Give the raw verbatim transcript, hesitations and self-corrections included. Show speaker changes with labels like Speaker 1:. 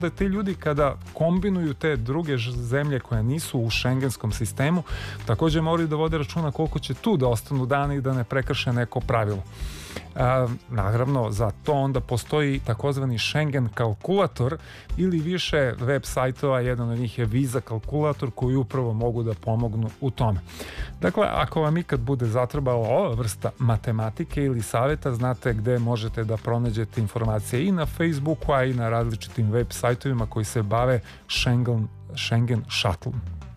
Speaker 1: da ti ljudi kada kombinuju te druge zemlje koje nisu u šengenskom sistemu, također moraju da vode računa koliko će tu da ostanu dana i da ne prekrše neko pravilo. A, naravno, za to onda postoji takozvani Schengen kalkulator ili više web sajtova, jedan od njih je Visa kalkulator koji upravo mogu da pomognu u tome. Dakle, ako vam ikad bude zatrebala ova vrsta matematike ili savjeta, znate gde možete da pronađete informacije i na Facebooku, a i na različitim web sajtovima koji se bave Schengen, Schengen Shuttle.